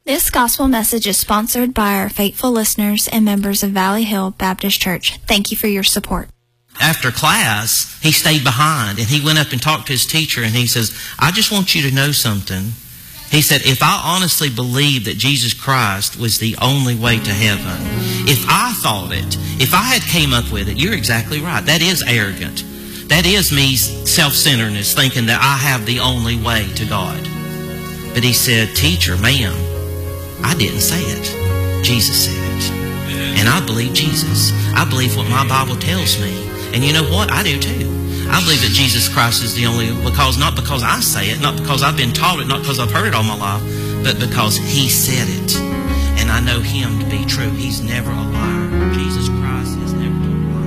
This gospel message is sponsored by our faithful listeners and members of Valley Hill Baptist Church. Thank you for your support. After class, he stayed behind and he went up and talked to his teacher and he says, I just want you to know something. He said, if I honestly believed that Jesus Christ was the only way to heaven, if I thought it, if I had came up with it, you're exactly right. That is arrogant. That is me self-centeredness, thinking that I have the only way to God. But he said, teacher, ma'am, I didn't say it. Jesus said it. And I believe Jesus. I believe what my Bible tells me. And you know what? I do too. I believe that Jesus Christ is the only, not because I say it, not because I've been taught it, not because I've heard it all my life, but because he said it. And I know him to be true. He's never a liar. Jesus Christ.